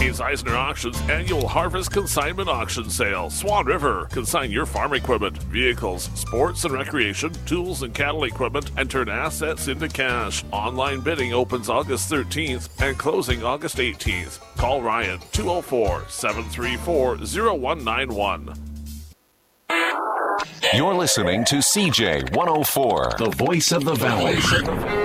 Hayes Eisner Auctions Annual Harvest Consignment Auction Sale. Swan River. Consign your farm equipment, vehicles, sports and recreation, tools and cattle equipment, and turn assets into cash. Online bidding opens August 13th and closing August 18th. Call Ryan 204-734-0191. You're listening to CJ 104, the voice of the Valley.